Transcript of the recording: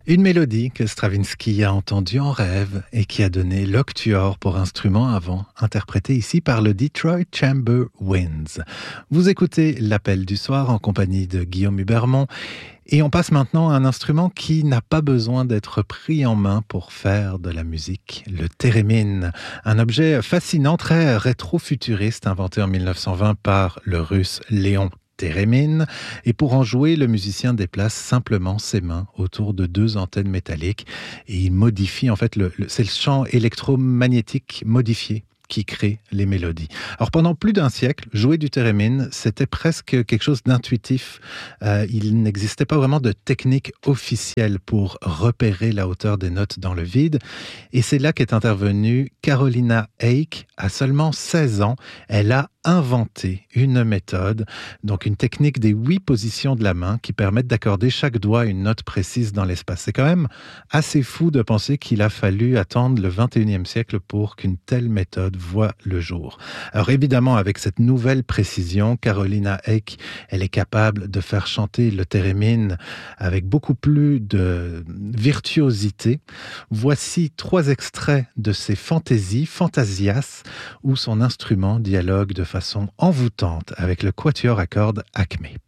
Une mélodie que Stravinsky a entendue en rêve et qui a donné l'octuor pour instrument avant, interprété ici par le Detroit Chamber Winds. Vous écoutez l'Appel du soir en compagnie de Guillaume Hubermont et on passe maintenant à un instrument qui n'a pas besoin d'être pris en main pour faire de la musique, le thérémine, un objet fascinant, très rétro-futuriste inventé en 1920 par le russe Léon Térémine, et pour en jouer, le musicien déplace simplement ses mains autour de deux antennes métalliques et il modifie, en fait, c'est le champ électromagnétique modifié qui crée les mélodies. Alors pendant plus d'un siècle, jouer du thérémine, c'était presque quelque chose d'intuitif. Il n'existait pas vraiment de technique officielle pour repérer la hauteur des notes dans le vide. Et c'est là qu'est intervenue Carolina Eyck. À seulement 16 ans, elle a inventé une méthode, donc une technique des 8 positions de la main qui permettent d'accorder chaque doigt une note précise dans l'espace. C'est quand même assez fou de penser qu'il a fallu attendre le 21e siècle pour qu'une telle méthode voit le jour. Alors évidemment, avec cette nouvelle précision, Carolina Eyck, elle est capable de faire chanter le thérémine avec beaucoup plus de virtuosité. Voici 3 extraits de ses fantaisies, Fantasias, où son instrument dialogue de façon envoûtante avec le quatuor à cordes Acmé.